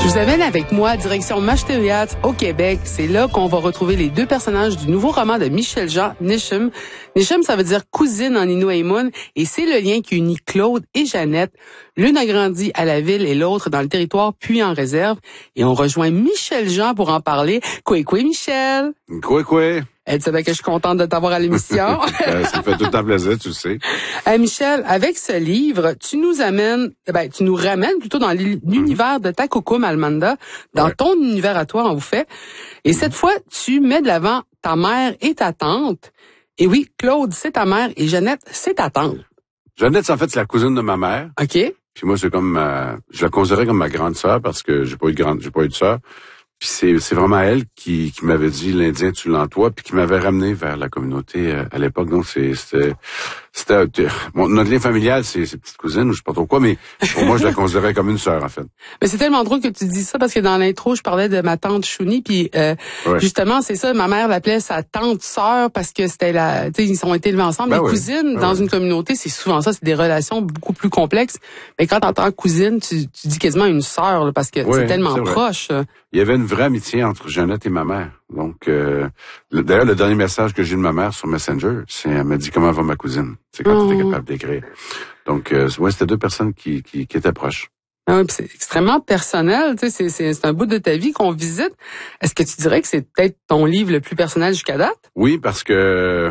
Je vous amène avec moi direction Match-Théâtre au Québec. C'est là qu'on va retrouver les deux personnages du nouveau roman de Michel Jean, Nishem. Nishem, ça veut dire cousine en Innu-Aimun, et c'est le lien qui unit Claude et Jeannette. L'une a grandi à la ville et l'autre dans le territoire, puis en réserve. Et on rejoint Michel Jean pour en parler. Coué, Michel! Coué. Tu sais bien que je suis contente de t'avoir à l'émission. Ça me fait tout le temps plaisir, tu le sais. Michel, avec ce livre, tu nous ramènes plutôt dans l'univers de Takoko Malmanda, dans ton univers à toi, en vous fait. Et cette fois, tu mets de l'avant ta mère et ta tante. Et oui, Claude, c'est ta mère et Jeannette, c'est ta tante. Jeannette, en fait, c'est la cousine de ma mère. OK. Puis moi, c'est comme je la considérais comme ma grande sœur parce que j'ai pas eu de sœur. Puis c'est vraiment elle qui m'avait dit l'Indien tu l'entoies, puis qui m'avait ramené vers la communauté à l'époque. Donc c'était notre lien familial, c'est ses petites cousines ou je sais pas trop quoi, mais pour moi je la considérais comme une sœur en fait. Mais c'est tellement drôle que tu dis ça parce que dans l'intro je parlais de ma tante Chouni, puis justement c'est ça, ma mère l'appelait sa tante sœur parce que c'était ils ont été élevés ensemble. Les cousines dans une communauté, c'est souvent ça, c'est des relations beaucoup plus complexes. Mais quand t'entends cousine, tu dis quasiment une sœur là, parce que c'est tellement proche. Il y avait une vraie amitié entre Jeannette et ma mère. Donc, d'ailleurs, le dernier message que j'ai de ma mère sur Messenger, elle m'a dit comment va ma cousine. C'est quand tu étais capable d'écrire. Donc, c'était deux personnes qui étaient proches. Ah oui, c'est extrêmement personnel, tu sais, c'est un bout de ta vie qu'on visite. Est-ce que tu dirais que c'est peut-être ton livre le plus personnel jusqu'à date? Oui, parce que